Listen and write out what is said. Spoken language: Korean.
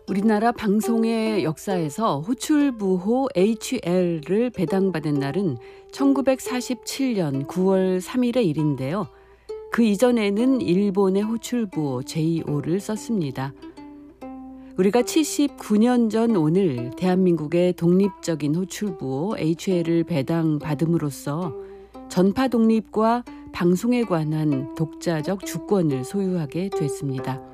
우리나라 방송의 역사에서 호출부호 HL을 배당받은 날은 1947년 9월 3일의 일인데요. 그 이전에는 일본의 호출부호 JO를 썼습니다. 우리가 79년 전 오늘 대한민국의 독립적인 호출부호 HL을 배당받음으로써 전파 독립과 방송에 관한 독자적 주권을 소유하게 됐습니다.